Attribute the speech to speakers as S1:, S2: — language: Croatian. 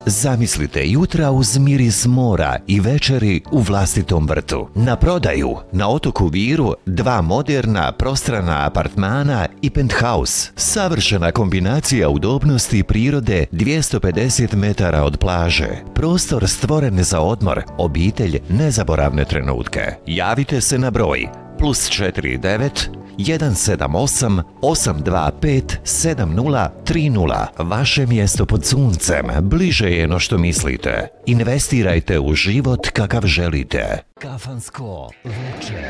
S1: Zamislite jutra uz miris mora i večeri u vlastitom vrtu. Na prodaju na otoku Viru 2 moderna prostrana apartmana i penthouse. Savršena kombinacija udobnosti prirode 250 metara od plaže. Prostor stvoren za odmor, obitelj, nezaboravne trenutke. Javite se na broj +49 178 825 7030. Vaše mjesto pod suncem bliže je no što mislite. Investirajte u život kakav želite. Kafansko večer.